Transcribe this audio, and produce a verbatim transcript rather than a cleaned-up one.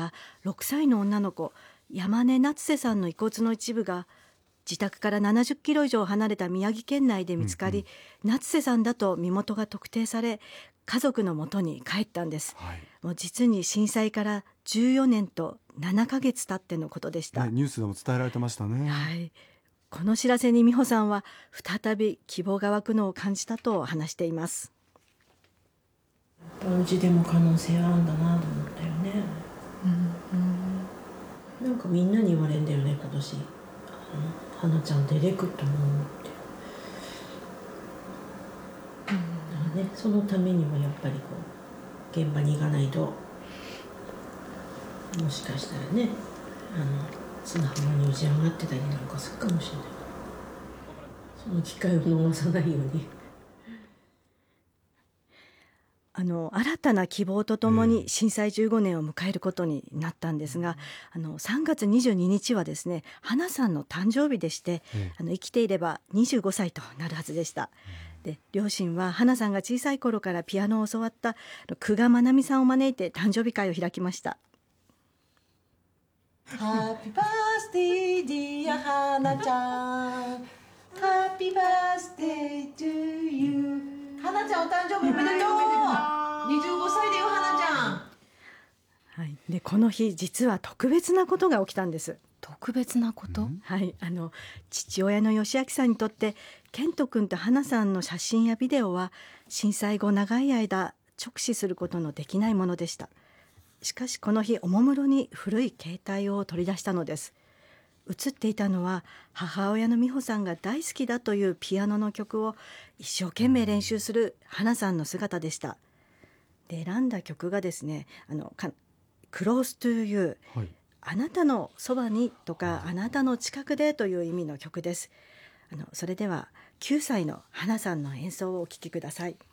たろくさいの女の子山根夏瀬さんの遺骨の一部が自宅からななじゅっキロ以上離れた宮城県内で見つかり、うんうん、夏瀬さんだと身元が特定され家族のもとに帰ったんです、はい、もう実に震災からじゅうよねんとななかげつ経ってのことでした、 ね、ニュースでも伝えられてましたね、 はい、この知らせに美穂さんは再び希望が湧くのを感じたと話しています。 やっぱうちでも可能性はあるんだなと思ったよね、うんうん、なんかみんなに言われるんだよね今年、あの花ちゃん出てくると思うって、うんね、そのためにもやっぱりこう現場に行かないともしかしたらねあの砂浜に打ち上がってたりなんかするかもしれない。その機会を逃さないようにあの新たな希望とともに震災じゅうごねんを迎えることになったんですが、あのさんがつにじゅうににちはですね花さんの誕生日でして、あの生きていればにじゅうごさいとなるはずでした。で両親は花さんが小さい頃からピアノを教わった久我愛美さんを招いて誕生日会を開きました。 Happy birthday dear 花ちゃん Happy birthday to you 花ちゃんお誕生日おめでとうにじゅうごさいだよ花ちゃん、 はい、でこの日実は特別なことが起きたんです。 特別なこと、 はい、あの父親の義明さんにとって健人君と花さんの写真やビデオは震災後長い間直視することのできないものでした。しかしこの日おもむろに古い携帯を取り出したのです。写っていたのは母親の美穂さんが大好きだというピアノの曲を一生懸命練習する花さんの姿でした。で選んだ曲がですねあの Close to You、はい、あなたのそばにとかあなたの近くでという意味の曲です。あのそれではきゅうさいの花さんの演奏をお聴きください。